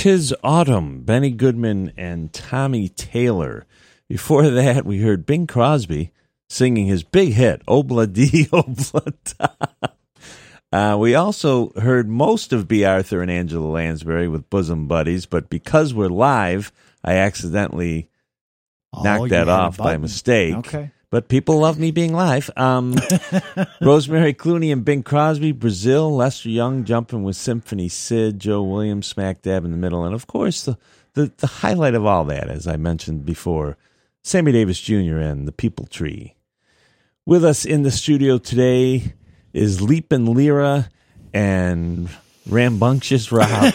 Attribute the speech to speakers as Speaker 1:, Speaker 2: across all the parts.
Speaker 1: 'Tis Autumn, Benny Goodman and Tommy Taylor. Before that, we heard Bing Crosby singing his big hit, Obla Di Obla Da. We also heard most of B. Arthur and Angela Lansbury with Bosom Buddies, but because we're live, I accidentally knocked that off by mistake.
Speaker 2: Okay.
Speaker 1: But people love me being live. Rosemary Clooney and Bing Crosby, Brazil, Lester Young jumping with Symphony Sid, Joe Williams smack dab in the middle, and of course the highlight of all that, as I mentioned before, Sammy Davis Jr. and the People Tree. With us in the studio today is Leapin' Lyra and Rambunctious Rob.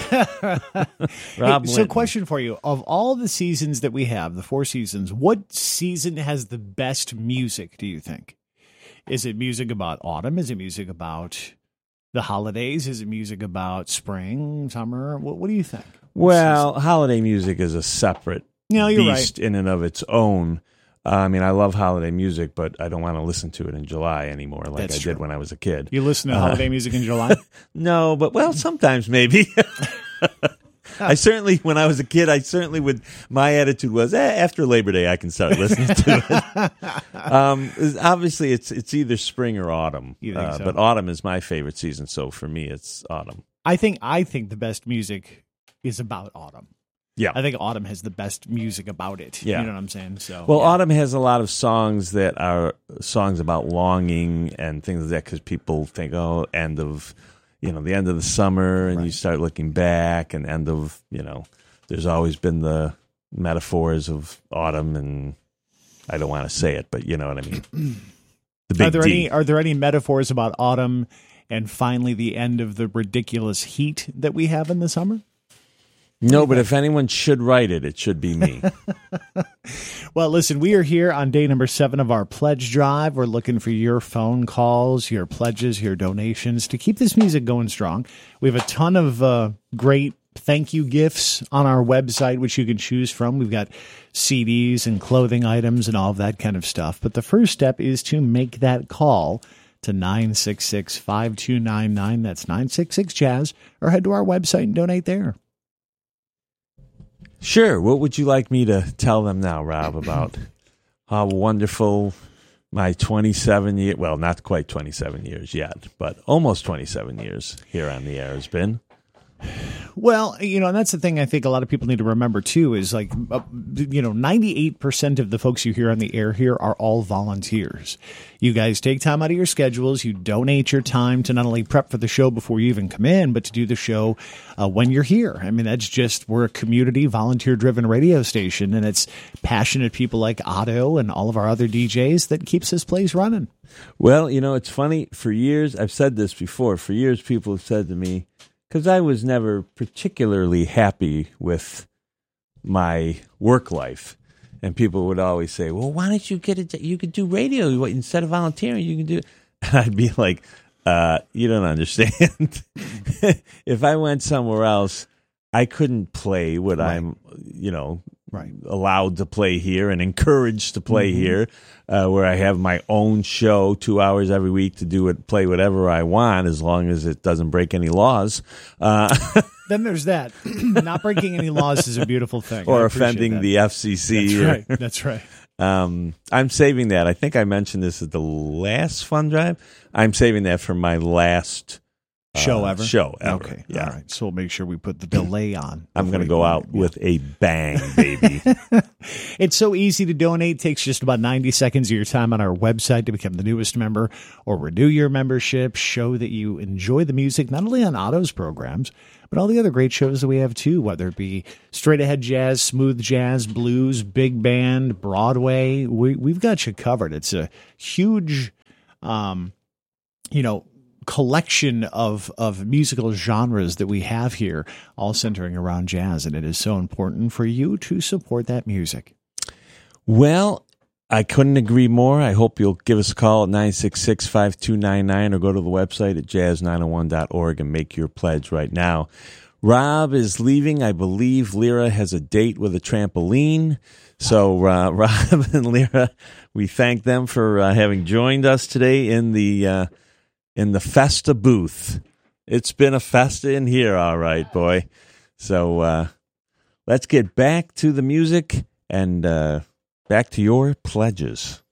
Speaker 1: Rob
Speaker 2: so question for you. Of all the seasons that we have, the 4 seasons, what season has the best music, do you think? Is it music about autumn? Is it music about the holidays? Is it music about spring, summer? What do you think?
Speaker 1: Well, holiday music is a separate
Speaker 2: you're
Speaker 1: beast
Speaker 2: right.
Speaker 1: in and of its own. I mean, I love holiday music, but I don't want to listen to it in July anymore like
Speaker 2: That's
Speaker 1: I
Speaker 2: true.
Speaker 1: did when I was a kid.
Speaker 2: You listen to holiday music in July?
Speaker 1: No, but, well, sometimes maybe. I certainly, when I was a kid, my attitude was, after Labor Day, I can start listening to it. Obviously, it's either spring or autumn.
Speaker 2: You think so?
Speaker 1: But autumn is my favorite season, so for me, it's autumn.
Speaker 2: I think the best music is about autumn.
Speaker 1: Yeah.
Speaker 2: I think autumn has the best music about it.
Speaker 1: Yeah.
Speaker 2: You know what I'm saying? So,
Speaker 1: well,
Speaker 2: yeah.
Speaker 1: autumn has a lot of songs that are songs about longing and things like that, because people think, the end of the summer, and you start looking back, and end of, there's always been the metaphors of autumn, and I don't want to say it, but you know what I mean. The big
Speaker 2: Are there any metaphors about autumn and finally the end of the ridiculous heat that we have in the summer?
Speaker 1: No, but if anyone should write it, it should be me.
Speaker 2: Well, listen, we are here on day number 7 of our pledge drive. We're looking for your phone calls, your pledges, your donations to keep this music going strong. We have a ton of great thank you gifts on our website, which you can choose from. We've got CDs and clothing items and all of that kind of stuff. But the first step is to make that call to 966-5299. That's 966-JAZZ, or head to our website and donate there.
Speaker 1: Sure. What would you like me to tell them now, Rob, about how wonderful my 27 year, well, not quite 27 years yet, but almost 27 years here on the air has been?
Speaker 2: Well, and that's the thing I think a lot of people need to remember, too, is 98% of the folks you hear on the air here are all volunteers. You guys take time out of your schedules. You donate your time to not only prep for the show before you even come in, but to do the show when you're here. I mean, we're a community, volunteer-driven radio station, and it's passionate people like Otto and all of our other DJs that keeps this place running.
Speaker 1: Well, it's funny. For years, I've said this before, people have said to me, because I was never particularly happy with my work life. And people would always say, well, why don't you get it? You could do radio instead of volunteering. You can do it. And I'd be like, you don't understand. If I went somewhere else, I couldn't play what I'm, allowed to play here and encouraged to play here, where I have my own show 2 hours every week to play whatever I want, as long as it doesn't break any laws.
Speaker 2: Then there's that. Not breaking any laws is a beautiful thing.
Speaker 1: Or offending the FCC.
Speaker 2: That's right.
Speaker 1: I'm saving that. I think I mentioned this at the last Fun Drive. I'm saving that for my last
Speaker 2: show ever.
Speaker 1: Okay. Yeah.
Speaker 2: All right. So we'll make sure we put the delay on.
Speaker 1: I'm going to go out with a bang, baby.
Speaker 2: It's so easy to donate. It takes just about 90 seconds of your time on our website to become the newest member or renew your membership. Show that you enjoy the music, not only on Otto's programs, but all the other great shows that we have too, whether it be straight ahead jazz, smooth jazz, blues, big band, Broadway. We've got you covered. It's a huge, collection of musical genres that we have here, all centering around jazz, and it is so important for you to support that music.
Speaker 1: Well, I couldn't agree more. I hope you'll give us a call at 966-5299 or go to the website at jazz901.org and make your pledge right now. Rob is leaving. I believe Lyra has a date with a trampoline. So Rob and Lyra, we thank them for having joined us today in the Festa booth. It's been a festa in here, all right, boy. So let's get back to the music and back to your pledges.